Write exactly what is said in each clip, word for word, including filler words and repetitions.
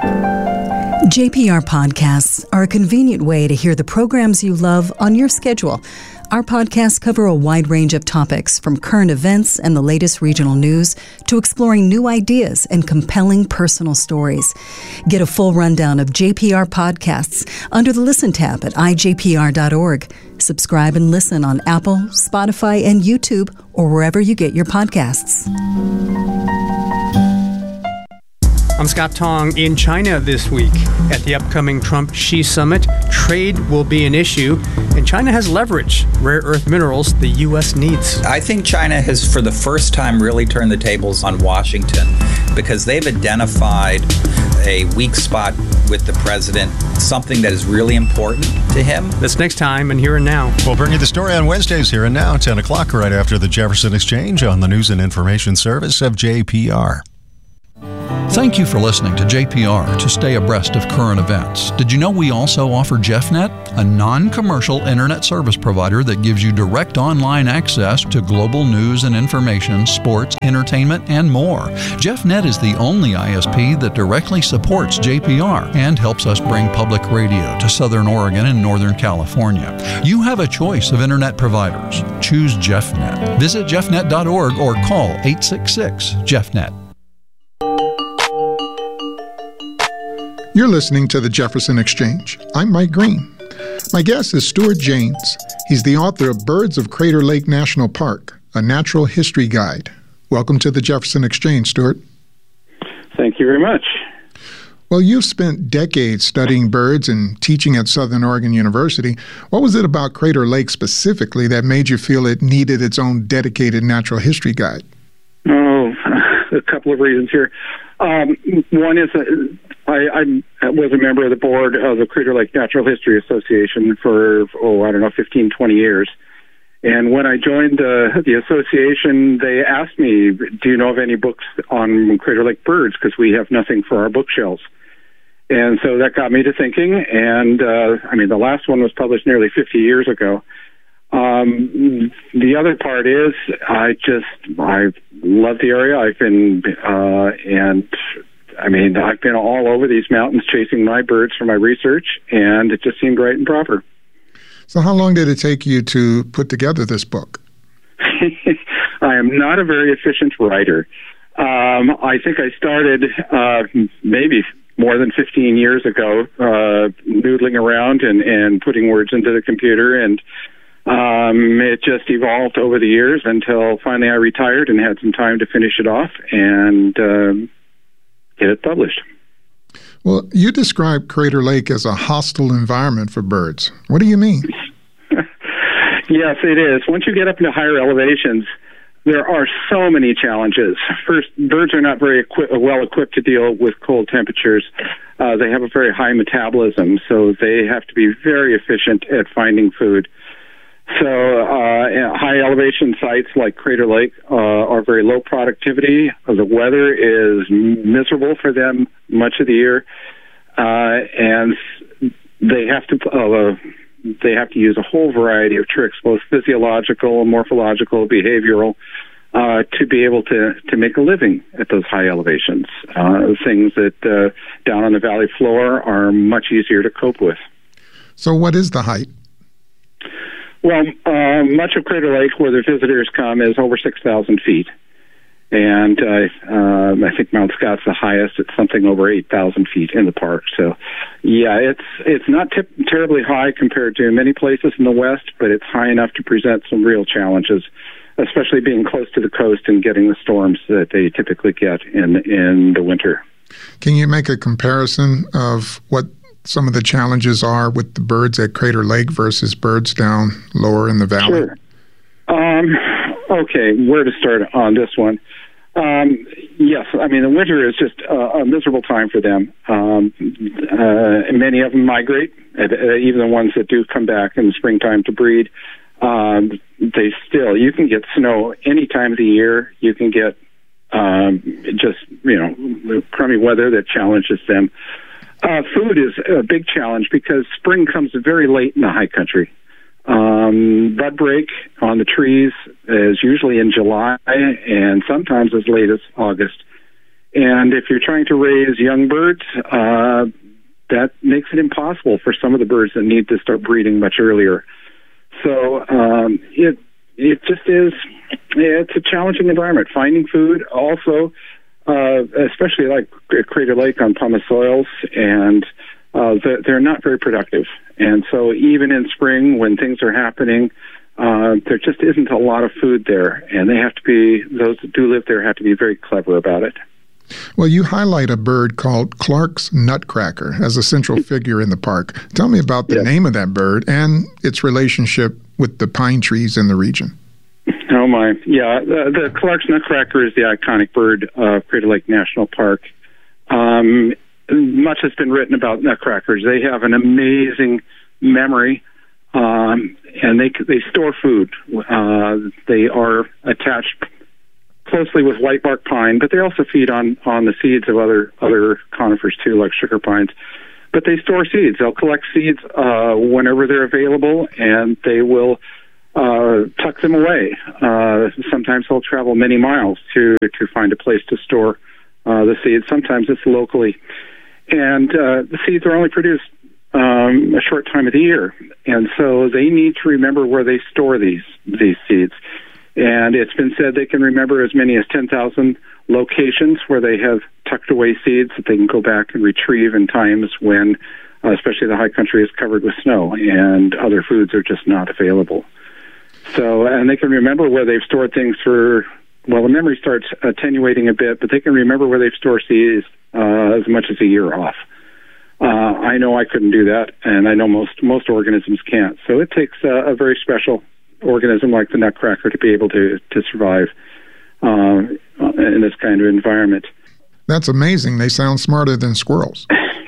J P R podcasts are a convenient way to hear the programs you love on your schedule. Our podcasts cover a wide range of topics, from current events and the latest regional news to exploring new ideas and compelling personal stories. Get a full rundown of J P R podcasts under the Listen tab at i j p r dot org. Subscribe and listen on Apple, Spotify, and YouTube, or wherever you get your podcasts. I'm Scott Tong. In China this week at the upcoming Trump-Xi summit, trade will be an issue, and China has leverage, rare earth minerals the U S needs. I think China has, for the first time, really turned the tables on Washington because they've identified a weak spot with the president, something that is really important to him. That's next time and Here and Now. We'll bring you the story on Wednesdays, Here and Now, ten o'clock, right after the Jefferson Exchange on the News and Information Service of J P R. Thank you for listening to J P R to stay abreast of current events. Did you know we also offer JeffNet, a non-commercial internet service provider that gives you direct online access to global news and information, sports, entertainment, and more? JeffNet is the only I S P that directly supports J P R and helps us bring public radio to Southern Oregon and Northern California. You have a choice of internet providers. Choose JeffNet. Visit jeff net dot org or call eight six six, Jeff net. You're listening to the Jefferson Exchange. I'm Mike Green. My guest is Stuart James. He's the author of Birds of Crater Lake National Park, a natural history guide. Welcome to the Jefferson Exchange, Stuart. Thank you very much. Well, you've spent decades studying birds and teaching at Southern Oregon University. What was it about Crater Lake specifically that made you feel it needed its own dedicated natural history guide? Oh, a couple of reasons here. Um, one is that I, I was a member of the board of the Crater Lake Natural History Association for, oh, I don't know, fifteen, twenty years. And when I joined uh, the association, they asked me, do you know of any books on Crater Lake birds? Because we have nothing for our bookshelves. And so that got me to thinking. And, uh, I mean, the last one was published nearly fifty years ago. Um, the other part is I just, I love the area. I've been, uh, and I mean, I've been all over these mountains chasing my birds for my research, and it just seemed right and proper. So how long did it take you to put together this book? I am not a very efficient writer. Um, I think I started uh, maybe more than fifteen years ago, uh, noodling around and, and putting words into the computer, and Um, it just evolved over the years until finally I retired and had some time to finish it off and um, get it published. Well, you describe Crater Lake as a hostile environment for birds. What do you mean? Yes, it is. Once you get up into higher elevations, there are so many challenges. First, birds are not very equi- well equipped to deal with cold temperatures. Uh, they have a very high metabolism, so they have to be very efficient at finding food. So uh, high elevation sites like Crater Lake uh, are very low productivity. The weather is miserable for them much of the year, uh, and they have to uh, they have to use a whole variety of tricks, both physiological, morphological, behavioral, uh, to be able to, to make a living at those high elevations. Uh, things that uh, down on the valley floor are much easier to cope with. So what is the height? Well, uh, much of Crater Lake, where the visitors come, is over six thousand feet. And uh, um, I think Mount Scott's the highest. It's something over eight thousand feet in the park. So, yeah, it's it's not tip- terribly high compared to many places in the West, but it's high enough to present some real challenges, especially being close to the coast and getting the storms that they typically get in, in the winter. Can you make a comparison of what some of the challenges are with the birds at Crater Lake versus birds down lower in the valley? Sure. Um, okay, where to start on this one? Um, yes, I mean, the winter is just uh, a miserable time for them. Um, uh, many of them migrate, uh, even the ones that do come back in the springtime to breed. Um, they still, you can get snow any time of the year. You can get um, just, you know, crummy weather that challenges them. Uh, food is a big challenge because spring comes very late in the high country. Um, bud break on the trees is usually in July and sometimes as late as August. And if you're trying to raise young birds, uh, that makes it impossible for some of the birds that need to start breeding much earlier. So um, it it just is, it's a challenging environment. Finding food also, uh, especially like Crater Lake on pumice soils, and uh, they're not very productive. And so even in spring when things are happening, uh, there just isn't a lot of food there. And they have to be, those that do live there have to be very clever about it. Well, you highlight a bird called Clark's nutcracker as a central figure in the park. Tell me about the yes. name of that bird and its relationship with the pine trees in the region. Oh, my. Yeah, the, the Clark's nutcracker is the iconic bird of Crater Lake National Park. Um, much has been written about nutcrackers. They have an amazing memory, um, and they they store food. Uh, they are attached closely with white bark pine, but they also feed on, on the seeds of other other conifers too, like sugar pines. But they store seeds. They'll collect seeds uh, whenever they're available, and they will uh, tuck them away. Uh, sometimes they'll travel many miles to to find a place to store uh, the seeds. Sometimes it's locally, and uh, the seeds are only produced um, a short time of the year, and so they need to remember where they store these these seeds. And it's been said they can remember as many as ten thousand locations where they have tucked away seeds that they can go back and retrieve in times when, uh, especially the high country, is covered with snow and other foods are just not available. So, and they can remember where they've stored things for, well, the memory starts attenuating a bit, but they can remember where they've stored seeds uh, as much as a year off. Uh, I know I couldn't do that, and I know most, most organisms can't. So it takes uh, a very special organism like the nutcracker to be able to, to survive uh, in this kind of environment. That's amazing. They sound smarter than squirrels.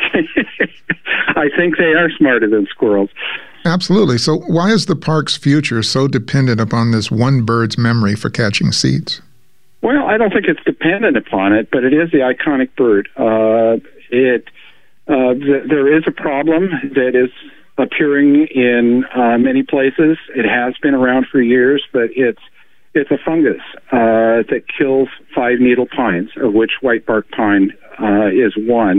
I think they are smarter than squirrels. Absolutely. So why is the park's future so dependent upon this one bird's memory for catching seeds? Well, I don't think it's dependent upon it, but it is the iconic bird. Uh, it uh, th- there is a problem that is appearing in uh, many places. It has been around for years, but it's it's a fungus uh, that kills five needle pines, of which white bark pine uh, is one.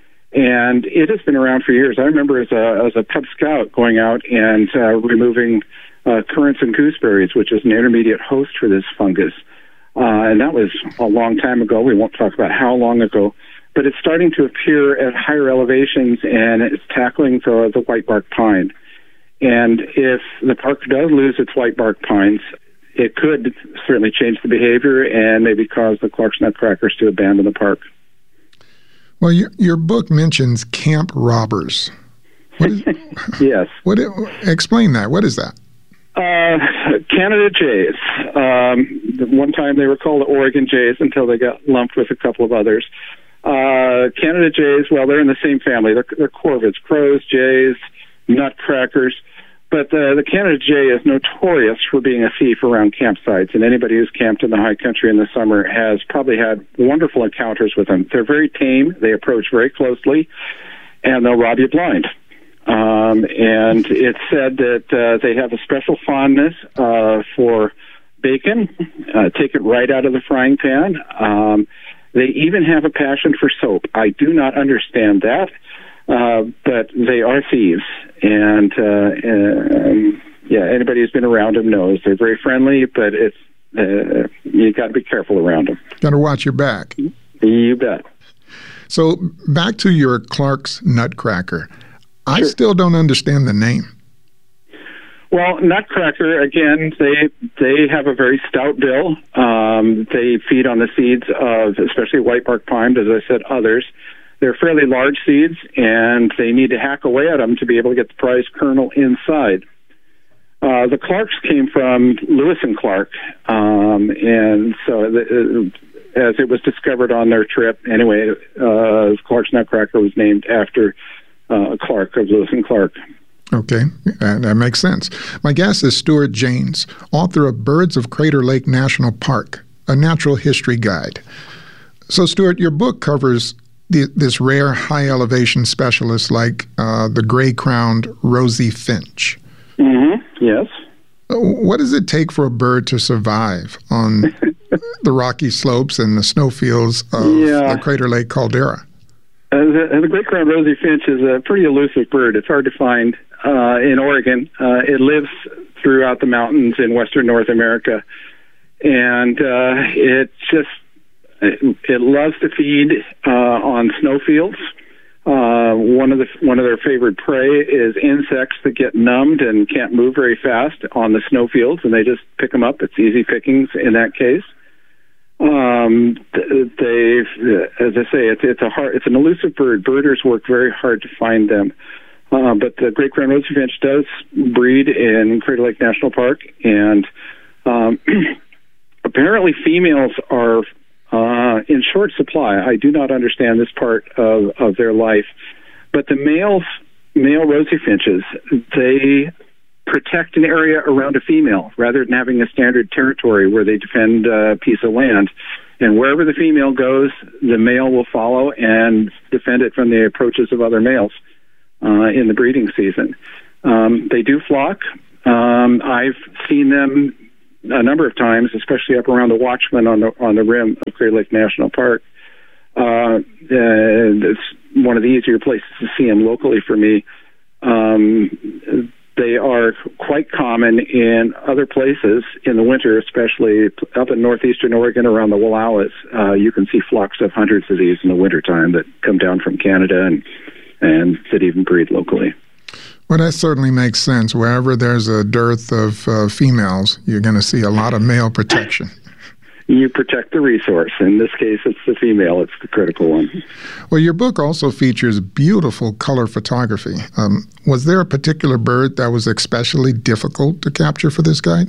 And it has been around for years. I remember as a as a Cub Scout going out and uh, removing uh, currants and gooseberries, which is an intermediate host for this fungus. Uh, and that was a long time ago. We won't talk about how long ago. But it's starting to appear at higher elevations, and it's tackling the, the white bark pine. And if the park does lose its white bark pines, it could certainly change the behavior and maybe cause the Clark's nutcrackers to abandon the park. Well, your, your book mentions camp robbers. What is, yes. What? Explain that. What is that? Uh, Canada jays. Um, one time they were called the Oregon jays until they got lumped with a couple of others. Uh, Canada jays, well, they're in the same family. They're, they're corvids, crows, jays, nutcrackers. But uh, the Canada jay is notorious for being a thief around campsites, and anybody who's camped in the high country in the summer has probably had wonderful encounters with them. They're very tame. They approach very closely, and they'll rob you blind. Um, and it's said that uh, they have a special fondness uh, for bacon, uh, take it right out of the frying pan. Um, they even have a passion for soap. I do not understand that, uh, but they are thieves. And, uh, um, yeah, anybody who's been around them knows they're very friendly, but it's uh, you got to be careful around them. Got to watch your back. You bet. So back to your Clark's nutcracker. I Sure. still don't understand the name. Well, nutcracker, again, they they have a very stout bill. Um, they feed on the seeds of especially white bark pine, as I said, others. They're fairly large seeds, and they need to hack away at them to be able to get the prized kernel inside. Uh, the Clarks came from Lewis and Clark, um, and so the, as it was discovered on their trip, anyway, uh, Clark's nutcracker was named after uh, Clark of Lewis and Clark. Okay, that, that makes sense. My guest is Stuart Janes, author of Birds of Crater Lake National Park, a natural history guide. So, Stuart, your book covers the, this rare high-elevation specialist like uh, the gray-crowned rosy finch. Mm-hmm. Yes. What does it take for a bird to survive on the rocky slopes and the snowfields of yeah. the Crater Lake caldera. Uh, the, the great crowned rosy finch is a pretty elusive bird. It's hard to find uh, in Oregon. Uh, it lives throughout the mountains in western North America, and uh, it just it, it loves to feed uh, on snowfields. Uh, one of the one of their favorite prey is insects that get numbed and can't move very fast on the snowfields, and they just pick them up. It's easy pickings in that case. Um, they, as I say, it's it's a hard, it's an elusive bird. Birders work very hard to find them. Uh, but the great crowned rosy finch does breed in Crater Lake National Park, and um, apparently females are uh, in short supply. I do not understand this part of, of their life, but the males, male rosy finches, they protect an area around a female rather than having a standard territory where they defend a piece of land. And wherever the female goes, the male will follow and defend it from the approaches of other males uh, in the breeding season. Um, they do flock. Um, I've seen them a number of times, especially up around the Watchman on the on the rim of Crater Lake National Park. Uh, it's one of the easier places to see them locally for me. Um, They are quite common in other places in the winter, especially up in northeastern Oregon around the Wallowas. Uh, you can see flocks of hundreds of these in the wintertime that come down from Canada and, and that even breed locally. Well, that certainly makes sense. Wherever there's a dearth of uh, females, you're going to see a lot of male protection. You protect the resource. In this case, it's the female. It's the critical one. Well, your book also features beautiful color photography. Um, was there a particular bird that was especially difficult to capture for this guide?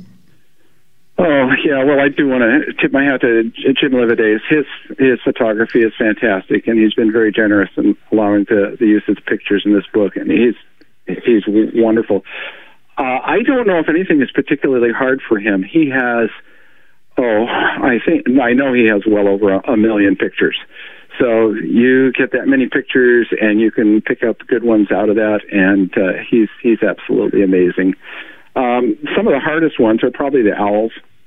Oh, yeah. Well, I do want to tip my hat to Jim Livaudais. His his photography is fantastic, and he's been very generous in allowing the, the use of the pictures in this book, and he's, he's wonderful. Uh, I don't know if anything is particularly hard for him. He has... Oh, I think I know he has well over a, a million pictures. So you get that many pictures, and you can pick out the good ones out of that. And uh, he's he's absolutely amazing. Um, some of the hardest ones are probably the owls,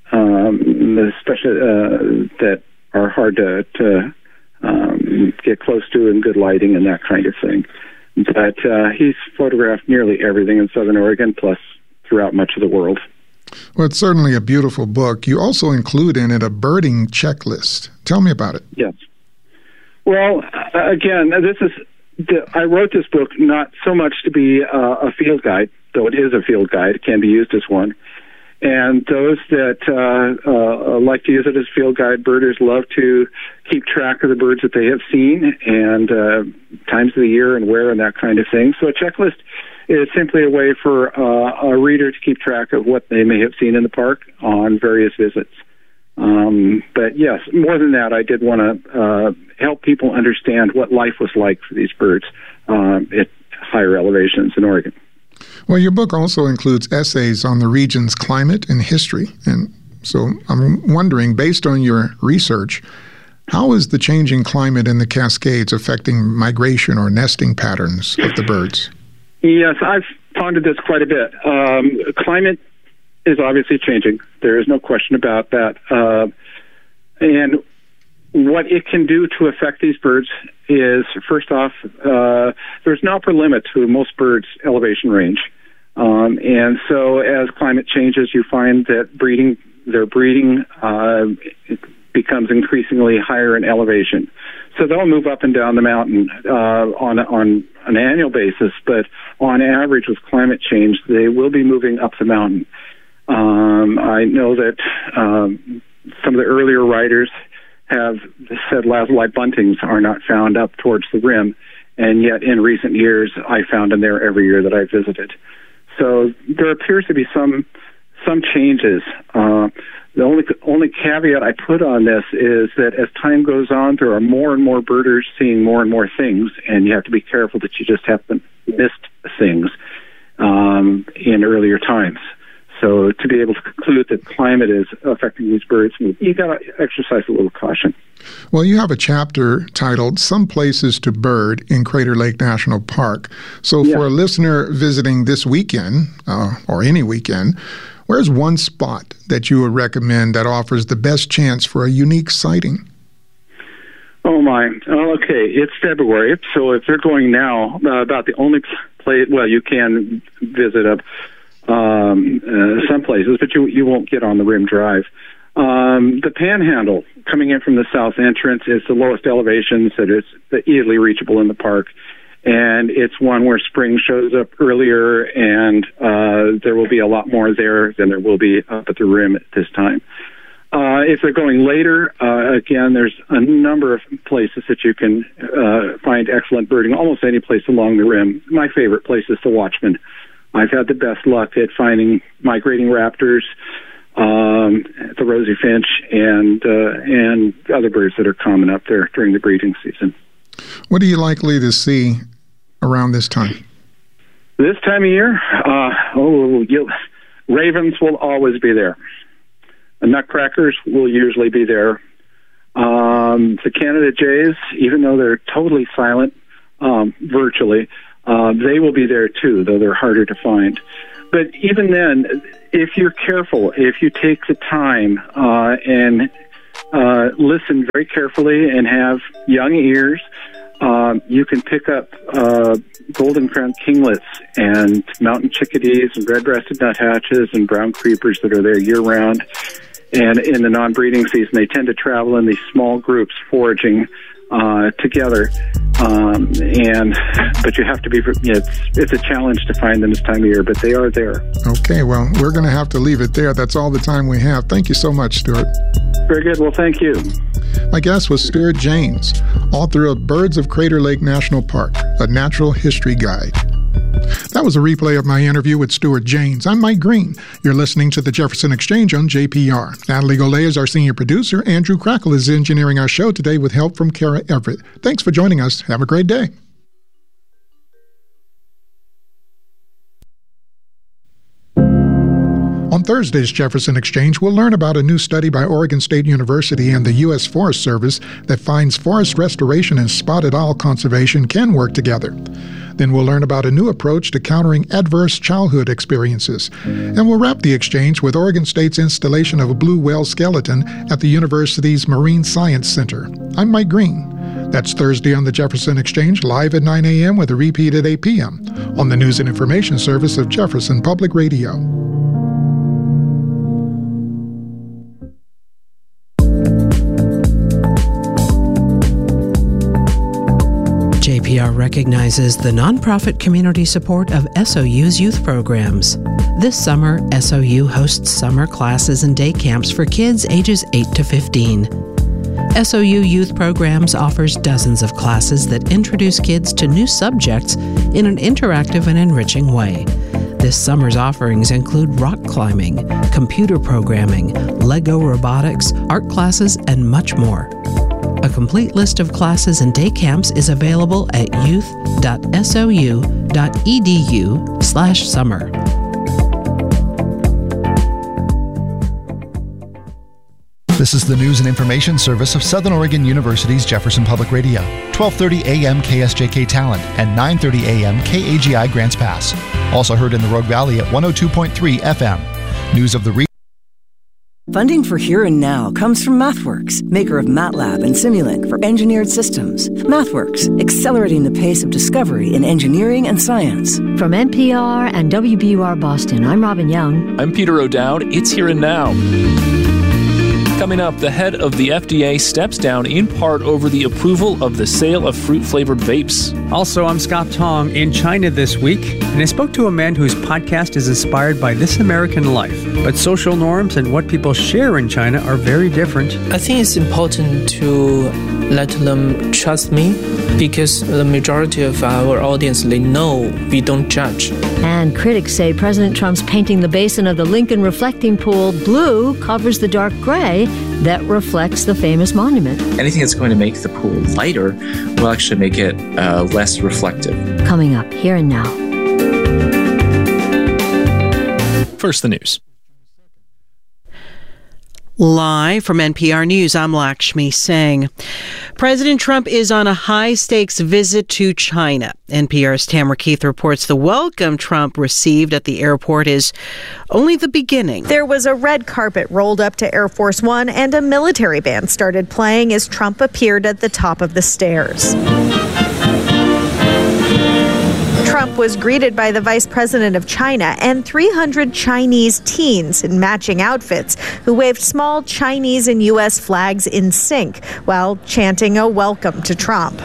um, especially uh, that are hard to, to um, get close to in good lighting and that kind of thing. But uh, he's photographed nearly everything in Southern Oregon, plus throughout much of the world. Well, it's certainly a beautiful book. You also include in it a birding checklist. Tell me about it. Yes. Well, uh, again, this is the, I wrote this book not so much to be uh, a field guide, though it is a field guide. It can be used as one. And those that uh, uh, like to use it as a field guide, birders love to keep track of the birds that they have seen and uh, times of the year and where and that kind of thing. So a checklist is simply a way for uh, a reader to keep track of what they may have seen in the park on various visits. Um, but yes, more than that, I did want to uh, help people understand what life was like for these birds um, at higher elevations in Oregon. Well, your book also includes essays on the region's climate and history. And so I'm wondering, based on your research, how is the changing climate in the Cascades affecting migration or nesting patterns of the birds? Yes, I've pondered this quite a bit. Um, climate is obviously changing. There is no question about that. Uh, and what it can do to affect these birds is, first off, uh, there's an upper limit to most birds' elevation range. Um, and so as climate changes, you find that breeding, their breeding uh, becomes increasingly higher in elevation. So they'll move up and down the mountain uh, on on an annual basis, but on average with climate change, they will be moving up the mountain. Um, I know that um, some of the earlier writers have said lazuli buntings are not found up towards the rim, and yet in recent years I found them there every year that I visited. So there appears to be some some changes. Uh, the only only caveat I put on this is that as time goes on, there are more and more birders seeing more and more things, and you have to be careful that you just haven't missed things um, in earlier times. So to be able to conclude that climate is affecting these birds, you got to exercise a little caution. Well, you have a chapter titled Some Places to Bird in Crater Lake National Park. So yeah. For a listener visiting this weekend, uh, or any weekend, Where's one spot that you would recommend that offers the best chance for a unique sighting? Oh, my. Oh, okay. It's February, so if you're going now, uh, about the only place, well, you can visit a, um, uh, some places, but you you won't get on the Rim Drive. Um, the Panhandle, coming in from the south entrance, is the lowest elevation, so it's easily reachable in the park. And it's one where spring shows up earlier, and uh, there will be a lot more there than there will be up at the Rim at this time. Uh, if they're going later, uh, again, there's a number of places that you can uh, find excellent birding, almost any place along the Rim. My favorite place is the Watchman. I've had the best luck at finding migrating raptors, um, the rosy finch, and uh, and other birds that are common up there during the breeding season. What are you likely to see around this time? This time of year, uh, oh, you'll, ravens will always be there. The nutcrackers will usually be there. Um, the Canada jays, even though they're totally silent, um, virtually, uh, they will be there too, though they're harder to find. But even then, if you're careful, if you take the time uh, and uh, listen very carefully and have young ears, um, you can pick up uh, golden-crowned kinglets and mountain chickadees and red-breasted nuthatches and brown creepers that are there year-round. And in the non-breeding season, they tend to travel in these small groups foraging uh, together. Um, and but you have to be, it's, it's a challenge to find them this time of year, but they are there. Okay, well, we're going to have to leave it there. That's all the time we have. Thank you so much, Stuart. Very good. Well, thank you. My guest was Stuart Janes, author of Birds of Crater Lake National Park, a natural history guide. That was a replay of my interview with Stuart Janes. I'm Mike Green. You're listening to the Jefferson Exchange on J P R. Natalie Golay is our senior producer. Andrew Crackle is engineering our show today with help from Kara Everett. Thanks for joining us. Have a great day. On Thursday's Jefferson Exchange, we'll learn about a new study by Oregon State University and the U S Forest Service that finds forest restoration and spotted owl conservation can work together. Then we'll learn about a new approach to countering adverse childhood experiences. And we'll wrap the exchange with Oregon State's installation of a blue whale skeleton at the university's Marine Science Center. I'm Mike Green. That's Thursday on the Jefferson Exchange, live at nine a.m. with a repeat at eight p.m. on the News and Information Service of Jefferson Public Radio. J P R recognizes the nonprofit community support of S O U's youth programs. This summer, S O U hosts summer classes and day camps for kids ages eight to fifteen. S O U Youth Programs offers dozens of classes that introduce kids to new subjects in an interactive and enriching way. This summer's offerings include rock climbing, computer programming, Lego robotics, art classes, and much more. A complete list of classes and day camps is available at youth dot s o u dot e d u slash summer. This is the News and Information Service of Southern Oregon University's Jefferson Public Radio, twelve thirty a.m. K S J K Talent and nine thirty a.m. K A G I Grants Pass. Also heard in the Rogue Valley at one oh two point three F M. News of the region. Funding for Here and Now comes from MathWorks, maker of MATLAB and Simulink for engineered systems. MathWorks, accelerating the pace of discovery in engineering and science. From N P R and W B U R Boston, I'm Robin Young. I'm Peter O'Dowd. It's Here and Now. Coming up, the head of the F D A steps down in part over the approval of the sale of fruit-flavored vapes. Also, I'm Scott Tong in China this week, and I spoke to a man whose podcast is inspired by This American Life. But social norms and what people share in China are very different. I think it's important to let them trust me because the majority of our audience, they know we don't judge. And critics say President Trump's painting the basin of the Lincoln reflecting pool blue covers the dark gray that reflects the famous monument. Anything that's going to make the pool lighter will actually make it uh, less reflective. Coming up, Here and Now. First, the news. Live from N P R News, I'm Lakshmi Singh. President Trump is on a high-stakes visit to China. N P R's Tamara Keith reports the welcome Trump received at the airport is only the beginning. There was a red carpet rolled up to Air Force One, and a military band started playing as Trump appeared at the top of the stairs. Trump was greeted by the vice president of China and three hundred Chinese teens in matching outfits who waved small Chinese and U S flags in sync while chanting a welcome to Trump.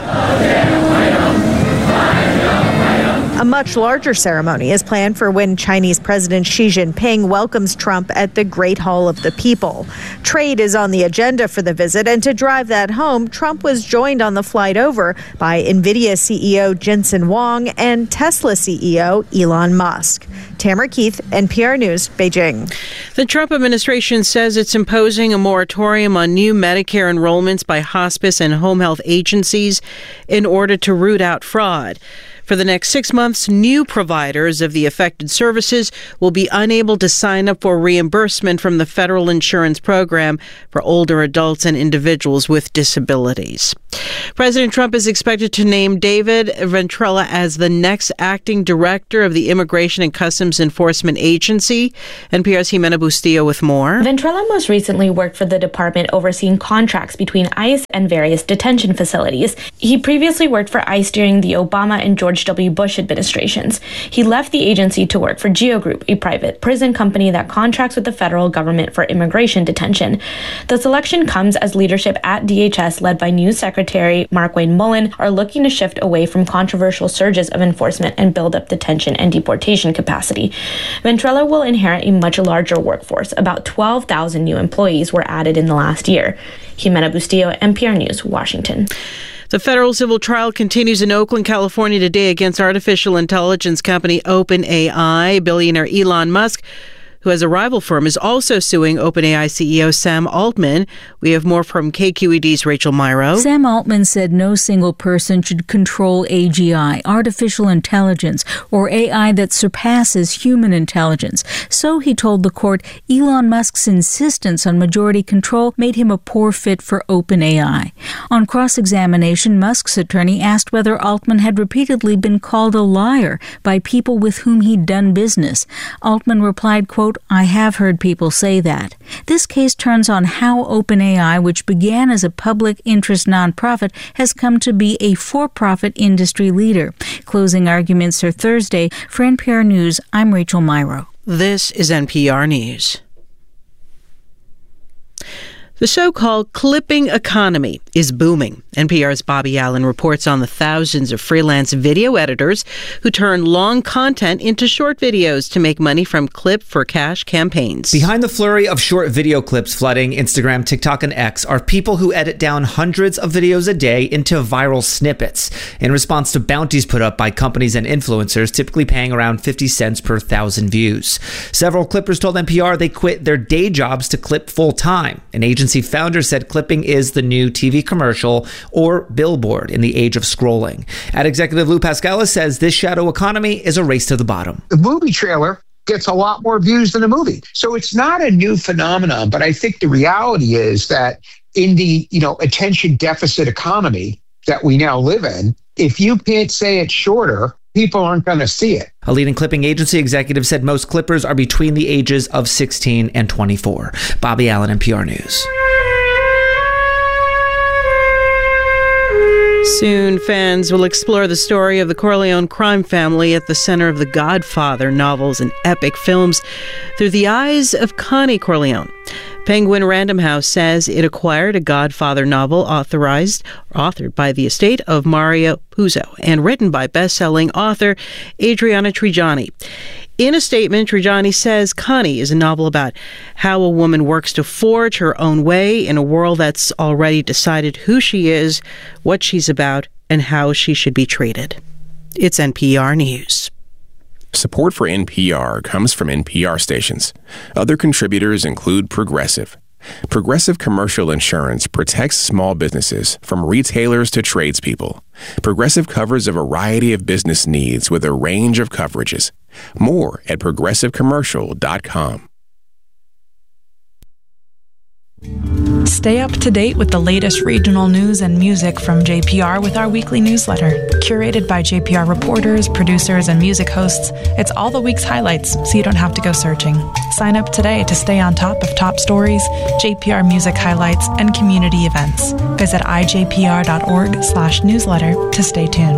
A much larger ceremony is planned for when Chinese President Xi Jinping welcomes Trump at the Great Hall of the People. Trade is on the agenda for the visit, and to drive that home, Trump was joined on the flight over by NVIDIA C E O Jensen Huang and Tesla C E O Elon Musk. Tamara Keith, N P R News, Beijing. The Trump administration says it's imposing a moratorium on new Medicare enrollments by hospice and home health agencies in order to root out fraud. For the next six months, new providers of the affected services will be unable to sign up for reimbursement from the federal insurance program for older adults and individuals with disabilities. President Trump is expected to name David Ventrella as the next acting director of the Immigration and Customs Enforcement Agency. N P R's Jimena Bustillo with more. Ventrella most recently worked for the department overseeing contracts between ICE and various detention facilities. He previously worked for ICE during the Obama and George W. Bush administrations. He left the agency to work for Geo Group, a private prison company that contracts with the federal government for immigration detention. The selection comes as leadership at D H S, led by new Secretary Markwayne Mullin, are looking to shift away from controversial surges of enforcement and build up detention and deportation capacity. Ventrella will inherit a much larger workforce. About twelve thousand new employees were added in the last year. Jimena Bustillo, N P R News, Washington. The federal civil trial continues in Oakland, California today against artificial intelligence company OpenAI. Billionaire Elon Musk, who has a rival firm, is also suing OpenAI C E O Sam Altman. We have more from K Q E D's Rachel Myrow. Sam Altman said no single person should control A G I, artificial intelligence, or A I that surpasses human intelligence. So, he told the court, Elon Musk's insistence on majority control made him a poor fit for OpenAI. On cross-examination, Musk's attorney asked whether Altman had repeatedly been called a liar by people with whom he'd done business. Altman replied, quote, I have heard people say that. This case turns on how OpenAI, which began as a public interest nonprofit, has come to be a for-profit industry leader. Closing arguments are Thursday. For N P R News, I'm Rachel Myrow. This is N P R News. The so-called clipping economy is booming. N P R's Bobby Allen reports on the thousands of freelance video editors who turn long content into short videos to make money from clip-for-cash campaigns. Behind the flurry of short video clips flooding Instagram, TikTok, and X are people who edit down hundreds of videos a day into viral snippets in response to bounties put up by companies and influencers, typically paying around fifty cents per thousand views. Several clippers told N P R they quit their day jobs to clip full-time. An agency founder said clipping is the new T V commercial or billboard in the age of scrolling. Ad executive Lou Pascala says this shadow economy is a race to the bottom. The movie trailer gets a lot more views than the movie. So it's not a new phenomenon, but I think the reality is that in the, you know, attention deficit economy that we now live in, if you can't say it shorter, people aren't going to see it. A leading clipping agency executive said most clippers are between the ages of sixteen and twenty-four. Bobby Allen, N P R News. Soon, fans will explore the story of the Corleone crime family at the center of the Godfather novels and epic films through the eyes of Connie Corleone. Penguin Random House says it acquired a Godfather novel authorized, authored by the estate of Mario Puzo and written by best-selling author Adriana Trigiani. In a statement, Trigiani says Connie is a novel about how a woman works to forge her own way in a world that's already decided who she is, what she's about, and how she should be treated. It's N P R News. Support for N P R comes from N P R stations. Other contributors include Progressive. Progressive Commercial Insurance protects small businesses from retailers to tradespeople. Progressive covers a variety of business needs with a range of coverages. More at progressive commercial dot com. Stay up to date with the latest regional news and music from J P R with our weekly newsletter. Curated by J P R reporters, producers, and music hosts, it's all the week's highlights, so you don't have to go searching. Sign up today to stay on top of top stories, J P R music highlights, and community events. Visit i j p r dot org slash newsletter to stay tuned.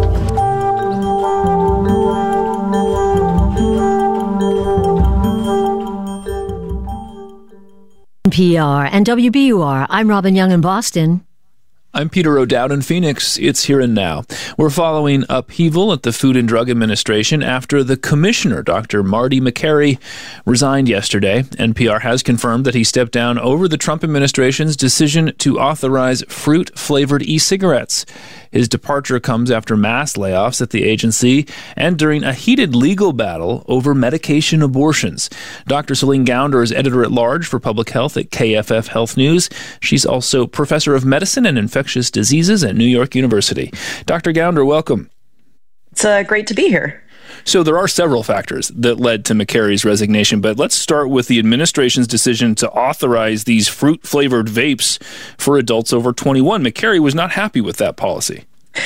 N P R and W B U R. I'm Robin Young in Boston. I'm Peter O'Dowd in Phoenix. It's Here and Now. We're following upheaval at the Food and Drug Administration after the commissioner, Doctor Marty Makary, resigned yesterday. N P R has confirmed that he stepped down over the Trump administration's decision to authorize fruit-flavored e-cigarettes. His departure comes after mass layoffs at the agency and during a heated legal battle over medication abortions. Doctor Celine Gounder is editor-at-large for public health at K F F Health News. She's also professor of medicine and infectious diseases at New York University. Doctor Gounder, welcome. It's uh, great to be here. So there are several factors that led to Makary's resignation, but let's start with the administration's decision to authorize these fruit-flavored vapes for adults over twenty-one. Makary was not happy with that policy.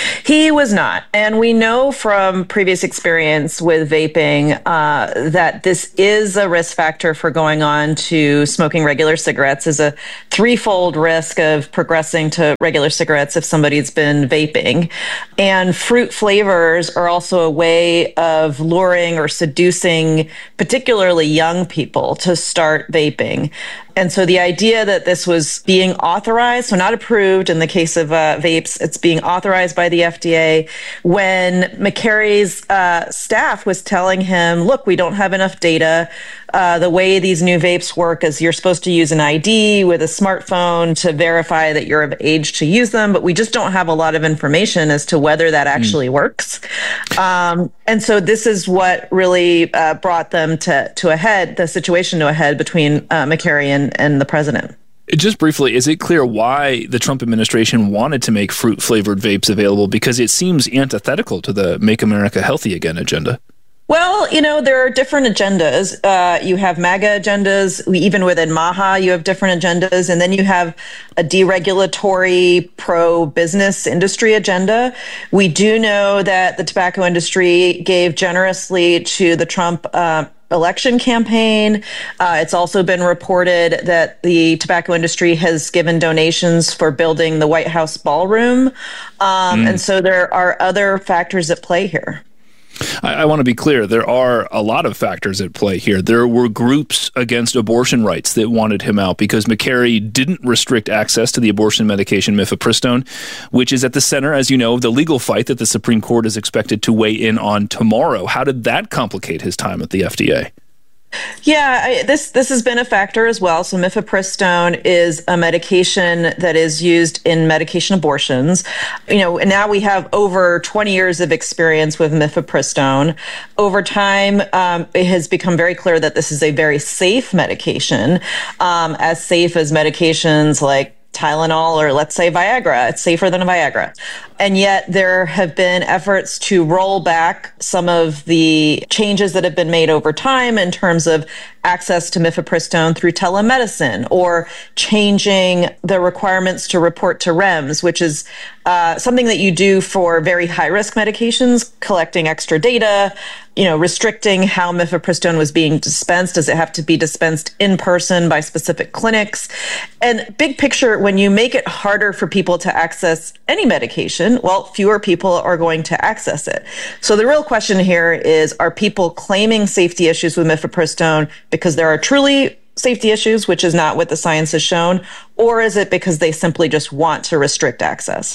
He was not. And we know from previous experience with vaping uh, that this is a risk factor for going on to smoking regular cigarettes, is a threefold risk of progressing to regular cigarettes if somebody's been vaping. And fruit flavors are also a way of luring or seducing particularly young people to start vaping. And so the idea that this was being authorized, so not approved in the case of uh, vapes, it's being authorized by the F D A, when Makary's uh, staff was telling him, look, we don't have enough data. Uh, the way these new vapes work is you're supposed to use an I D with a smartphone to verify that you're of age to use them, but we just don't have a lot of information as to whether that actually mm. works. Um, and so this is what really uh, brought them to, to a head, the situation to a head between uh, Makary and and the president. Just briefly, is it clear why the Trump administration wanted to make fruit-flavored vapes available? Because it seems antithetical to the Make America Healthy Again agenda. Well, you know, there are different agendas. Uh, you have MAGA agendas. We, even within MAHA, you have different agendas. And then you have a deregulatory pro-business industry agenda. We do know that the tobacco industry gave generously to the Trump uh, election campaign. Uh, it's also been reported that the tobacco industry has given donations for building the White House ballroom. Um, mm. And so there are other factors at play here. I, I want to be clear. There are a lot of factors at play here. There were groups against abortion rights that wanted him out because Makary didn't restrict access to the abortion medication mifepristone, which is at the center, as you know, of the legal fight that the Supreme Court is expected to weigh in on tomorrow. How did that complicate his time at the F D A? Yeah, I, this this has been a factor as well. So mifepristone is a medication that is used in medication abortions. You know, and now we have over twenty years of experience with mifepristone. Over time, um, it has become very clear that this is a very safe medication, um, as safe as medications like Tylenol or let's say Viagra. It's safer than a Viagra. And yet there have been efforts to roll back some of the changes that have been made over time in terms of access to mifepristone through telemedicine or changing the requirements to report to R E M S, which is uh, something that you do for very high-risk medications, collecting extra data, you know, restricting how mifepristone was being dispensed. Does it have to be dispensed in person by specific clinics? And big picture, when you make it harder for people to access any medication, well, fewer people are going to access it. So the real question here is, are people claiming safety issues with mifepristone because there are truly safety issues, which is not what the science has shown, or is it because they simply just want to restrict access?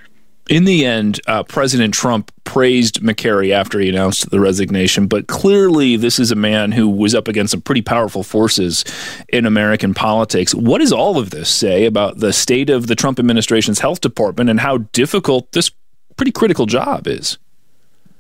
In the end, uh, President Trump praised Makary after he announced the resignation, but clearly this is a man who was up against some pretty powerful forces in American politics. What does all of this say about the state of the Trump administration's health department and how difficult this pretty critical job is?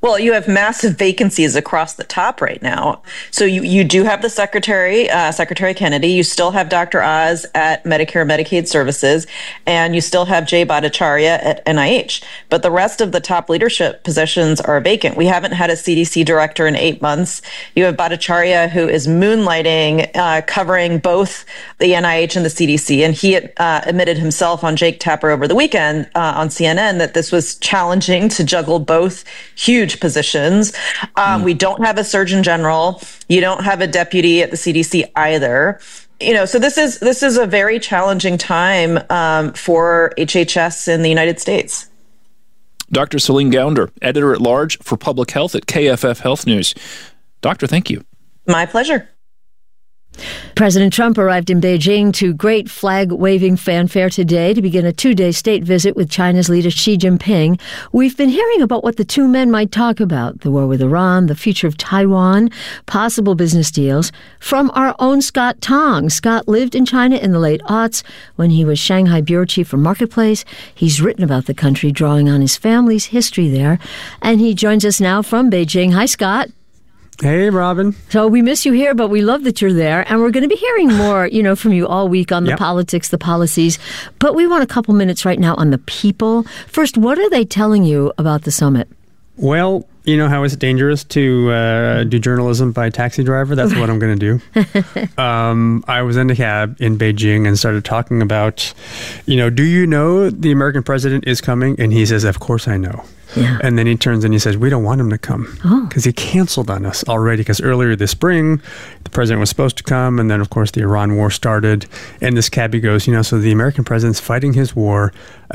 Well, you have massive vacancies across the top right now. So you, you do have the Secretary, uh, Secretary Kennedy. You still have Doctor Oz at Medicare Medicaid Services, and you still have Jay Bhattacharya at N I H. But the rest of the top leadership positions are vacant. We haven't had a C D C director in eight months. You have Bhattacharya, who is moonlighting, uh, covering both the N I H and the C D C. And he uh, admitted himself on Jake Tapper over the weekend uh, on C N N that this was challenging to juggle both huge positions. Um, mm. We don't have a Surgeon General. You don't have a deputy at the C D C either. You know, so this is this is a very challenging time um, for H H S in the United States. Doctor Celine Gounder, editor-at-large for Public Health at K F F Health News. Doctor, thank you. My pleasure. President Trump arrived in Beijing to great flag-waving fanfare today to begin a two-day state visit with China's leader Xi Jinping. We've been hearing about what the two men might talk about: the war with Iran, the future of Taiwan, possible business deals, from our own Scott Tong. Scott lived in China in the late aughts when he was Shanghai bureau chief for Marketplace. He's written about the country, drawing on his family's history there, and he joins us now from Beijing. Hi, Scott. Hey, Robin. So we miss you here, but we love that you're there. And we're going to be hearing more, you know, from you all week on the yep. politics, the policies. But we want a couple minutes right now on the people. First, what are they telling you about the summit? Well, you know how it's dangerous to uh, do journalism by taxi driver? That's what I'm going to do. um, I was in a cab in Beijing and started talking about, you know, do you know the American president is coming? And he says, of course I know. Yeah. And then he turns and he says, we don't want him to come because oh. he canceled on us already, because earlier this spring, the president was supposed to come. And then, of course, the Iran war started. And this cabbie goes, you know, so the American president's fighting his war